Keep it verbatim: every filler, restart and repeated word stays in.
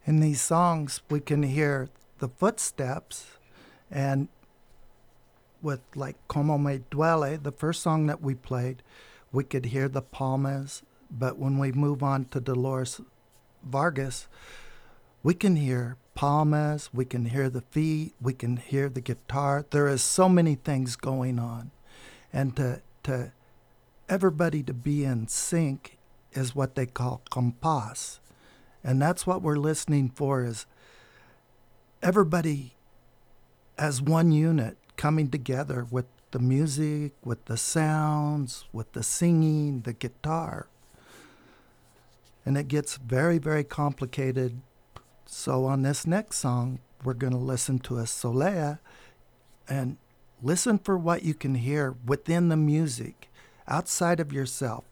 In these songs, we can hear the footsteps, and with like Como Me Duele, the first song that we played, we could hear the palmas. But when we move on to Dolores Vargas, we can hear palmas, we can hear the feet, we can hear the guitar. There is so many things going on. And to, to everybody to be in sync is what they call compás. And that's what we're listening for, is everybody as one unit coming together with the music, with the sounds, with the singing, the guitar. And it gets very, very complicated. So on this next song, we're going to listen to a Solea and listen for what you can hear within the music, outside of yourself.